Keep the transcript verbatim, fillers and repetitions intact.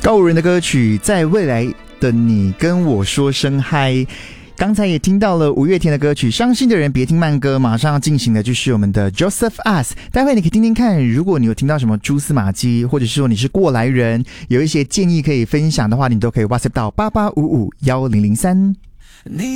告五人的歌曲在未来的你跟我说声嗨。刚才也听到了五月天的歌曲，伤心的人别听慢歌，马上要进行的就是我们的 Joseph Us。 待会你可以听听看，如果你有听到什么蛛丝马迹，或者是说你是过来人，有一些建议可以分享的话，你都可以 WhatsApp 到八八五五一零零三。